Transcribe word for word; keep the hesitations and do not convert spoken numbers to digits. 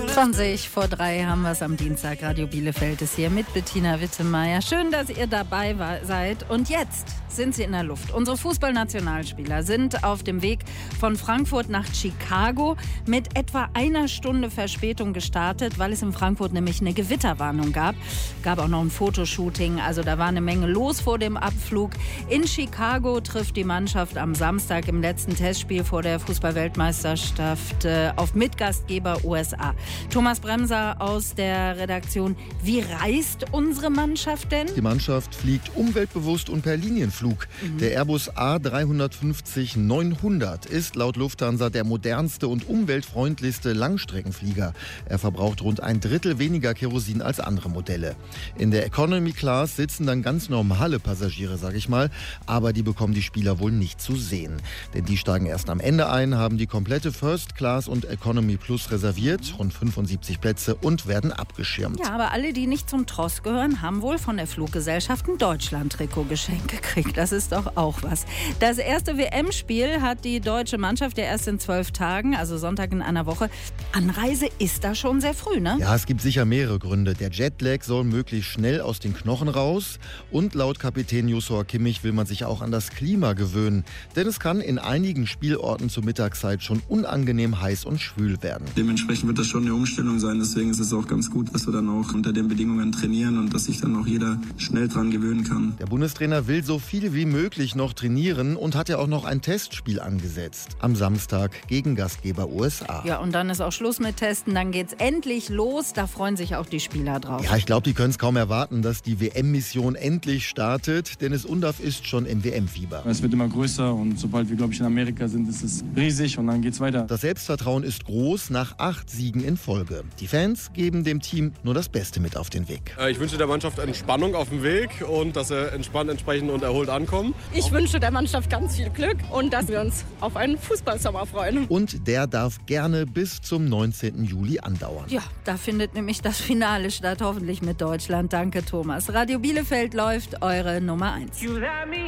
zwanzig vor drei haben wir es am Dienstag. Radio Bielefeld ist hier mit Bettina Wittemeyer. Schön, dass ihr dabei war, seid. Und jetzt sind sie in der Luft. Unsere Fußballnationalspieler sind auf dem Weg von Frankfurt nach Chicago mit etwa einer Stunde Verspätung gestartet, weil es in Frankfurt nämlich eine Gewitterwarnung gab. Gab auch noch ein Fotoshooting, also da war eine Menge los vor dem Abflug. In Chicago trifft die Mannschaft am Samstag im letzten Testspiel vor der Fußball-Weltmeisterschaft äh, auf Mitgastgeber U S A. Thomas Bremser aus der Redaktion. Wie reist unsere Mannschaft denn? Die Mannschaft fliegt umweltbewusst und per Linienflug. Mhm. Der Airbus A drei fünfzig neunhundert ist laut Lufthansa der modernste und umweltfreundlichste Langstreckenflieger. Er verbraucht rund ein Drittel weniger Kerosin als andere Modelle. In der Economy Class sitzen dann ganz normale Passagiere, sag ich mal, aber die bekommen die Spieler wohl nicht zu sehen. Denn die steigen erst am Ende ein, haben die komplette First Class und Economy Plus reserviert, rund fünfundsiebzig Plätze, und werden abgeschirmt. Ja, aber alle, die nicht zum Tross gehören, haben wohl von der Fluggesellschaft ein Deutschland-Trikot geschenkt gekriegt. Das ist doch auch was. Das erste W M-Spiel hat die deutsche Mannschaft ja erst in zwölf Tagen, also Sonntag in einer Woche. Anreise ist da schon sehr früh, ne? Ja, es gibt sicher mehrere Gründe. Der Jetlag soll möglichst schnell aus den Knochen raus. Und laut Kapitän Joshua Kimmich will man sich auch an das Klima gewöhnen. Denn es kann in einigen Spielorten zur Mittagszeit schon unangenehm heiß und schwül werden. Dementsprechend wird das schon eine Umstellung sein. Deswegen ist es auch ganz gut, dass wir dann auch unter den Bedingungen trainieren und dass sich dann auch jeder schnell dran gewöhnen kann. Der Bundestrainer will so viel wie möglich noch trainieren und hat ja auch noch ein Testspiel angesetzt. Am Samstag gegen Gastgeber U S A. Ja, und dann ist auch Schluss mit Testen. Dann geht's endlich los. Da freuen sich auch die Spieler drauf. Ja, ich glaube, die können es kaum erwarten, dass die W M-Mission endlich startet. Dennis Undaff ist schon im W M-Fieber. Es wird immer größer und sobald wir, glaube ich, in Amerika sind, ist es riesig und dann geht's weiter. Das Selbstvertrauen ist groß nach acht Siegen in Folge. Die Fans geben dem Team nur das Beste mit auf den Weg. Ich wünsche der Mannschaft Entspannung auf dem Weg und dass sie entspannt, entsprechend und erholt ankommen. Ich wünsche der Mannschaft ganz viel Glück und dass wir uns auf einen Fußballsommer freuen. Und der darf gerne bis zum neunzehnten Juli andauern. Ja, da findet nämlich das Finale statt, hoffentlich mit Deutschland. Danke, Thomas. Radio Bielefeld läuft, eure Nummer eins.